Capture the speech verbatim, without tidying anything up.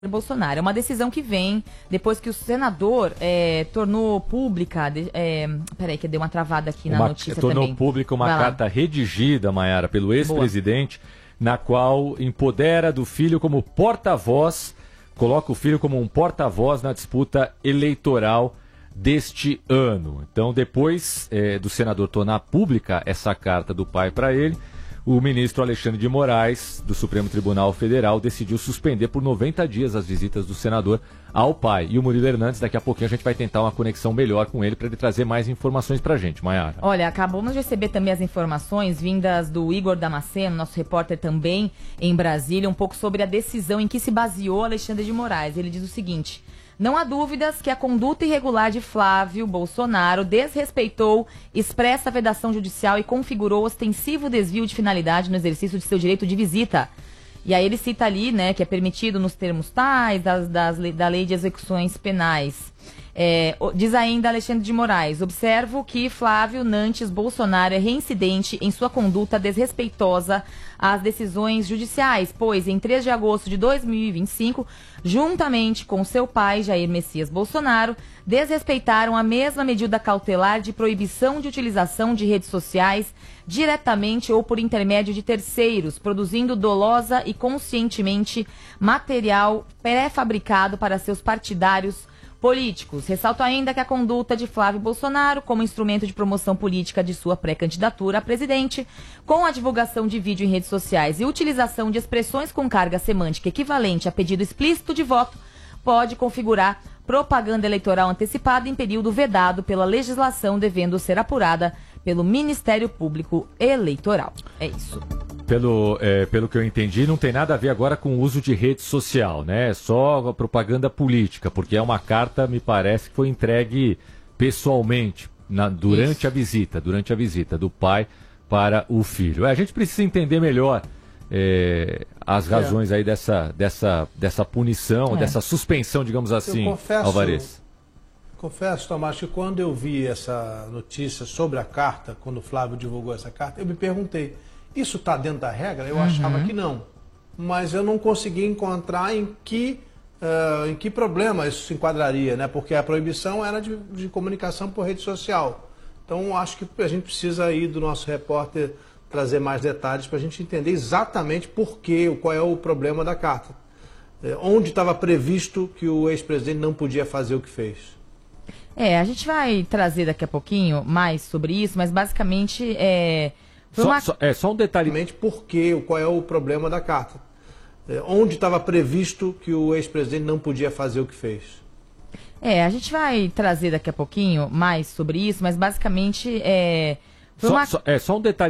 Bolsonaro. É uma decisão que vem depois que o senador é, tornou pública, de, é, peraí que deu uma travada aqui na uma, notícia tornou também. Tornou pública uma Vai carta lá. redigida, Maiara, pelo ex-presidente, na qual empodera do filho como porta-voz, coloca o filho como um porta-voz na disputa eleitoral deste ano. Então, depois é, do senador tornar pública essa carta do pai para ele, o ministro Alexandre de Moraes, do Supremo Tribunal Federal, decidiu suspender por noventa dias as visitas do senador ao pai. E o Murilo Hernandes, daqui a pouquinho a gente vai tentar uma conexão melhor com ele para ele trazer mais informações para a gente, Maiara. Olha, acabamos de receber também as informações vindas do Igor Damasceno, nosso repórter também em Brasília, um pouco sobre a decisão em que se baseou Alexandre de Moraes. Ele diz o seguinte: não há dúvidas que a conduta irregular de Flávio Bolsonaro desrespeitou expressa vedação judicial e configurou ostensivo desvio de finalidade no exercício de seu direito de visita. E aí ele cita ali, né, que é permitido nos termos tais das, das, da Lei de Execuções Penais. É, diz ainda Alexandre de Moraes: observo que Flávio Nantes Bolsonaro é reincidente em sua conduta desrespeitosa às decisões judiciais, pois em três de agosto de dois mil e vinte e cinco, juntamente com seu pai, Jair Messias Bolsonaro, desrespeitaram a mesma medida cautelar de proibição de utilização de redes sociais diretamente ou por intermédio de terceiros, produzindo dolosa e conscientemente material pré-fabricado para seus partidários políticos. Ressalto ainda que a conduta de Flávio Bolsonaro, como instrumento de promoção política de sua pré-candidatura a presidente, com a divulgação de vídeo em redes sociais e utilização de expressões com carga semântica equivalente a pedido explícito de voto, pode configurar propaganda eleitoral antecipada em período vedado pela legislação, devendo ser apurada pelo Ministério Público Eleitoral. É isso. Pelo, é, pelo que eu entendi, não tem nada a ver agora com o uso de rede social, né? É só a propaganda política, porque é uma carta, me parece, que foi entregue pessoalmente na, durante Isso. a visita, durante a visita do pai para o filho. É, a gente precisa entender melhor é, as razões é. aí dessa, dessa, dessa punição, é. dessa suspensão, digamos assim, eu confesso, Alvarez. Confesso, Tomás, que quando eu vi essa notícia sobre a carta, quando o Flávio divulgou essa carta, eu me perguntei: isso está dentro da regra? Eu uhum. achava que não. Mas eu não consegui encontrar em que, uh, em que problema isso se enquadraria, né? Porque a proibição era de, de comunicação por rede social. Então, acho que a gente precisa aí do nosso repórter trazer mais detalhes para a gente entender exatamente por quê, qual é o problema da carta. É, onde estava previsto que o ex-presidente não podia fazer o que fez. É, a gente vai trazer daqui a pouquinho mais sobre isso, mas basicamente é... Só, uma... só, é, só um detalhe. Por quê, qual é o problema da carta? É, onde estava previsto que o ex-presidente não podia fazer o que fez? É, a gente vai trazer daqui a pouquinho mais sobre isso, mas basicamente é... Só, uma... só, é, só um detalhe.